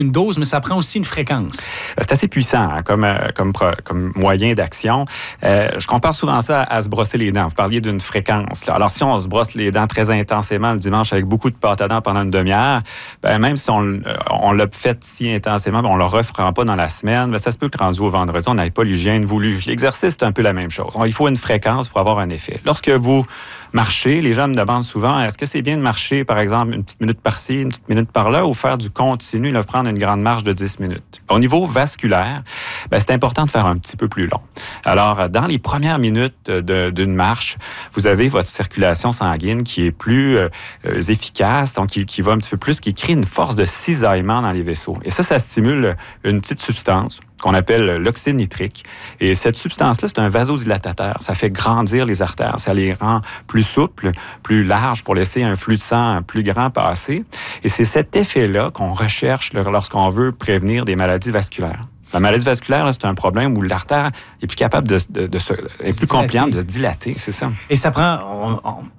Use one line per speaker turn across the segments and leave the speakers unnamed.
une dose, mais ça prend aussi une fréquence.
C'est assez puissant hein, comme moyen d'action. Je compare souvent ça à se brosser les dents. Vous parliez d'une fréquence. Là. Alors, si on se brosse les dents très intensément le dimanche avec beaucoup de pâte à dents pendant une demi-heure, même si on l'a fait si intensément, on ne le refera pas dans la semaine, ça se peut que rendu au vendredi, on n'ait pas l'hygiène voulue. L'exercice, c'est un peu la même chose. Il faut une fréquence pour avoir un effet. Lorsque vous marchez, les gens me demandent souvent, est-ce que c'est bien de marcher, par exemple, une petite minute par-ci, une petite minute par-là, ou faire du continu, là, prendre une grande marche de 10 minutes? Au niveau vasculaire, c'est important de faire un petit peu plus long. Alors, dans les premières minutes d'une marche, vous avez votre circulation sanguine qui est plus efficace, donc qui va un petit peu plus, qui crée une force de cisaillement dans les vaisseaux. Et ça stimule une petite substance qu'on appelle l'oxyde nitrique. Et cette substance-là, c'est un vasodilatateur. Ça fait grandir les artères. Ça les rend plus souples, plus larges pour laisser un flux de sang plus grand passer. Et c'est cet effet-là qu'on recherche lorsqu'on veut prévenir des maladies vasculaires. La maladie vasculaire, là, c'est un problème où l'artère est plus capable est plus compliante de se dilater, c'est ça.
Et ça prend,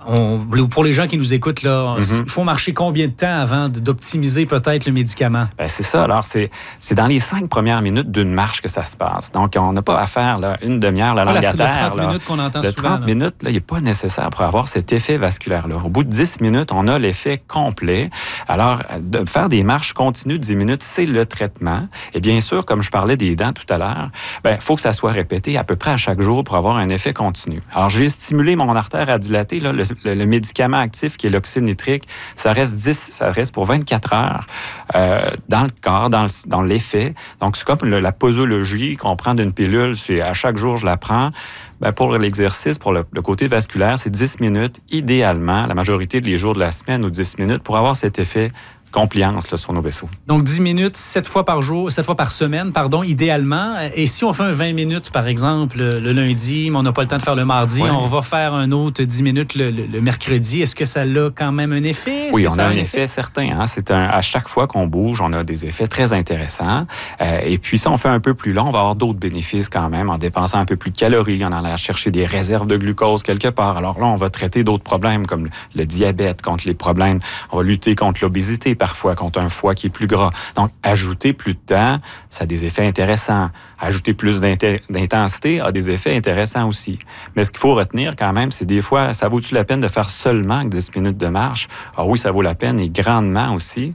pour les gens qui nous écoutent, là, il faut marcher combien de temps avant d'optimiser peut-être le médicament?
C'est ça. Alors, c'est dans les 5 premières minutes d'une marche que ça se passe. Donc, on n'a pas à faire là, une demi-heure, la langue à terre.
Le 30 minutes qu'on entend souvent.
Le 30 minutes, là, il n'est pas nécessaire pour avoir cet effet vasculaire-là. Au bout de 10 minutes, on a l'effet complet. Alors, de faire des marches continues de 10 minutes, c'est le traitement. Et bien sûr, comme je parlais des dents tout à l'heure, faut que ça soit répété à peu près à chaque jour pour avoir un effet continu. Alors, j'ai stimulé mon artère à dilater. Là, le médicament actif qui est l'oxyde nitrique, ça reste pour 24 heures dans le corps, dans l'effet. Donc, c'est comme la posologie qu'on prend d'une pilule. C'est à chaque jour, je la prends. Pour l'exercice, pour le côté vasculaire, c'est 10 minutes, idéalement, la majorité des jours de la semaine ou 10 minutes, pour avoir cet effet compliance là, sur nos vaisseaux.
Donc, 10 minutes, 7 fois par semaine, idéalement. Et si on fait un 20 minutes, par exemple, le lundi, mais on n'a pas le temps de faire le mardi, on va faire un autre 10 minutes le mercredi. Est-ce que ça a quand même un effet?
Oui, on a un effet certain. Hein? À chaque fois qu'on bouge, on a des effets très intéressants. Et puis, si on fait un peu plus long, on va avoir d'autres bénéfices quand même en dépensant un peu plus de calories, en allant chercher des réserves de glucose quelque part. Alors là, on va traiter d'autres problèmes comme le diabète, contre les problèmes. On va lutter contre l'obésité, parfois contre un foie qui est plus gras. Donc, ajouter plus de temps, ça a des effets intéressants. Ajouter plus d'intensité a des effets intéressants aussi. Mais ce qu'il faut retenir quand même, c'est des fois, ça vaut-tu la peine de faire seulement 10 minutes de marche? Ah oui, ça vaut la peine et grandement aussi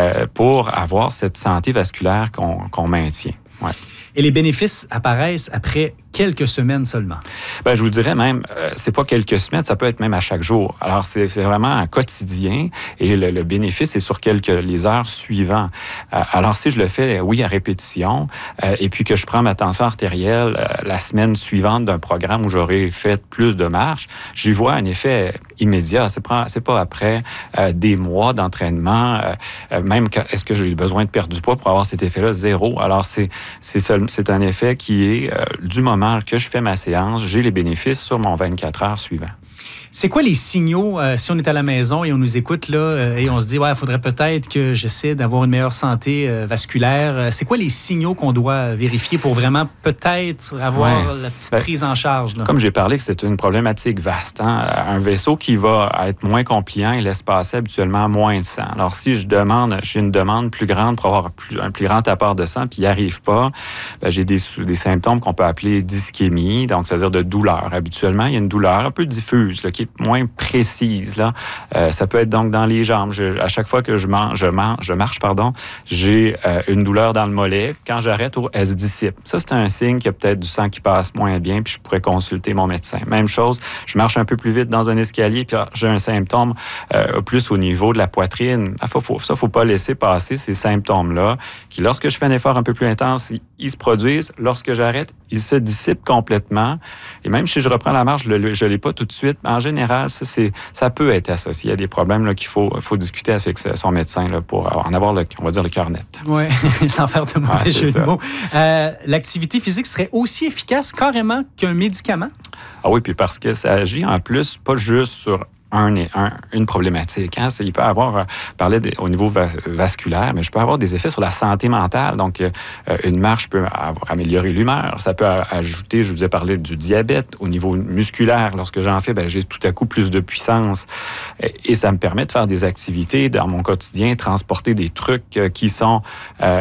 pour avoir cette santé vasculaire qu'on maintient. Ouais.
Et les bénéfices apparaissent après quelques semaines seulement.
Je vous dirais même, c'est pas quelques semaines, ça peut être même à chaque jour. Alors, c'est vraiment un quotidien et le bénéfice est sur les heures suivantes. Alors, si je le fais, oui, à répétition, et puis que je prends ma tension artérielle la semaine suivante d'un programme où j'aurai fait plus de marches, j'y vois un effet immédiat. C'est pas après des mois d'entraînement, même est-ce que j'ai besoin de perdre du poids pour avoir cet effet-là? Zéro. Alors, c'est un effet qui est du moment que je fais ma séance, j'ai les bénéfices sur mon 24 heures suivant.
C'est quoi les signaux, si on est à la maison et on nous écoute là, et on se dit, il faudrait peut-être que j'essaie d'avoir une meilleure santé vasculaire. C'est quoi les signaux qu'on doit vérifier pour vraiment peut-être avoir la petite prise en charge? Là?
Comme j'ai parlé que c'est une problématique vaste. Hein? Un vaisseau qui va être moins compliant, il laisse passer habituellement moins de sang. Alors, si j'ai une demande plus grande pour avoir un plus grand apport de sang, puis il n'y arrive pas, j'ai des symptômes qu'on peut appeler d'ischémie, donc c'est-à-dire de douleur. Habituellement, il y a une douleur un peu diffuse, là, qui est moins précise. Là. Ça peut être donc dans les jambes. À chaque fois que je marche, j'ai une douleur dans le mollet. Quand j'arrête, elle se dissipe. Ça, c'est un signe qu'il y a peut-être du sang qui passe moins bien, puis je pourrais consulter mon médecin. Même chose, je marche un peu plus vite dans un escalier, puis j'ai un symptôme plus au niveau de la poitrine. Faut pas laisser passer ces symptômes-là, qui, lorsque je fais un effort un peu plus intense, ils se produisent. Lorsque j'arrête, ils se dissipent complètement. Et même si je reprends la marche, je ne l'ai pas tout de suite. En général, ça peut être associé à des problèmes là, qu'il faut discuter avec son médecin là, pour en avoir, on va dire, le cœur net.
Oui, sans faire de mauvais jeu de mots. L'activité physique serait aussi efficace carrément qu'un médicament?
Ah oui, puis parce que ça agit en plus, pas juste sur une problématique. Hein? Il peut avoir, parler au niveau vasculaire, mais je peux avoir des effets sur la santé mentale. Donc, une marche peut améliorer l'humeur. Ça peut ajouter, je vous ai parlé du diabète. Au niveau musculaire, lorsque j'en fais, j'ai tout à coup plus de puissance. Et ça me permet de faire des activités dans mon quotidien, transporter des trucs qui sont